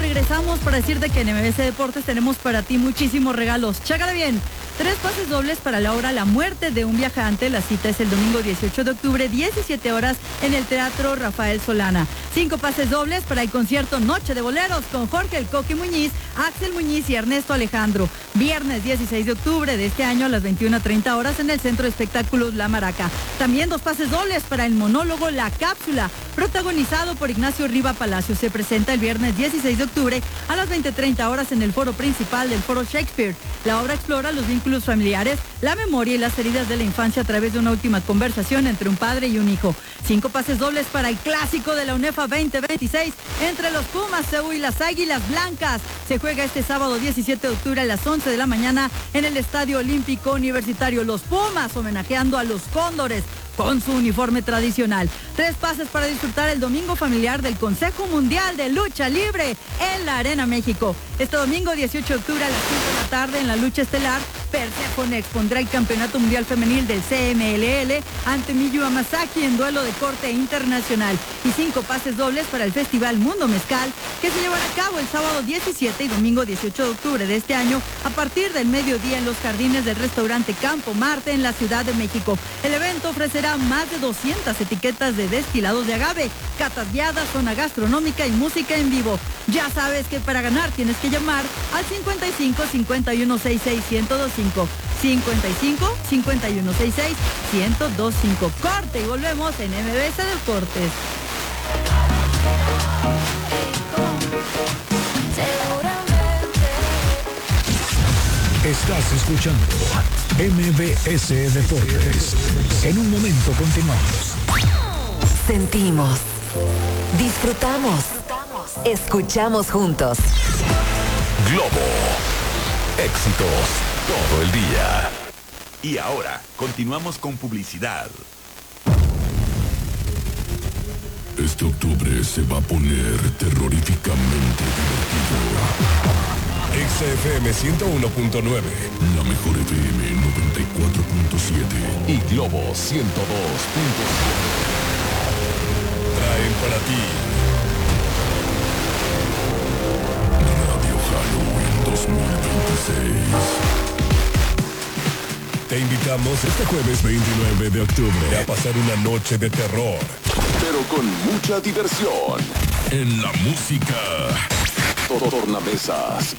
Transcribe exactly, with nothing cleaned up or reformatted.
regresamos para decirte que en M B C Deportes tenemos para ti muchísimos regalos. Chécale bien. Tres pases dobles para la obra La muerte de un viajante. La cita es el domingo dieciocho de octubre, diecisiete horas, en el Teatro Rafael Solana. Cinco pases dobles para el concierto Noche de Boleros con Jorge El Coqui Muñiz, Axel Muñiz y Ernesto Alejandro. Viernes dieciséis de octubre de este año a las veintiuna treinta horas en el Centro de Espectáculos La Maraca. También dos pases dobles para el monólogo La Cápsula, protagonizado por Ignacio Riva Palacio. Se presenta el viernes dieciséis de octubre a las veinte treinta horas en el foro principal del Foro Shakespeare. La obra explora los vínculos familiares, la memoria y las heridas de la infancia a través de una última conversación entre un padre y un hijo. Cinco pases dobles para el clásico de la UNEFA veinte veintiséis entre los Pumas C U y las Águilas Blancas. Se juega este sábado diecisiete de octubre a las once de la mañana en el Estadio Olímpico Universitario. Los Pumas homenajeando a los Cóndores con su uniforme tradicional. Tres pases para disfrutar el domingo familiar del Consejo Mundial de Lucha Libre en la Arena México. Este domingo dieciocho de octubre a las cinco de la tarde en la lucha estelar, Persephone expondrá el Campeonato Mundial Femenil del C M L L ante Miyu Hamasaki en duelo de corte internacional. Y cinco pases dobles para el Festival Mundo Mezcal, que se llevará a cabo el sábado diecisiete y domingo dieciocho de octubre de este año a partir del mediodía en los jardines del restaurante Campo Marte en la Ciudad de México. El evento ofrecerá más de doscientas etiquetas de destilados de agave, catas guiadas, zona gastronómica y música en vivo. Ya sabes que para ganar tienes que llamar al cincuenta y cinco, cincuenta y uno, sesenta y seis, ciento veinticinco. cincuenta y cinco, cincuenta y uno, sesenta y seis, ciento veinticinco. Corte y volvemos en M B C Deportes. Estás escuchando M B S Deportes. En un momento continuamos. Sentimos, disfrutamos, escuchamos juntos. Globo. Éxitos todo el día. Y ahora, continuamos con publicidad. Este octubre se va a poner terroríficamente divertido. X F M ciento uno punto nueve. La mejor F M noventa y cuatro punto siete. Y Globo ciento dos punto siete. Traen para ti Radio Halloween dos mil veintiséis. Te invitamos este jueves veintinueve de octubre a pasar una noche de terror, pero con mucha diversión. En la música, Tornamesas,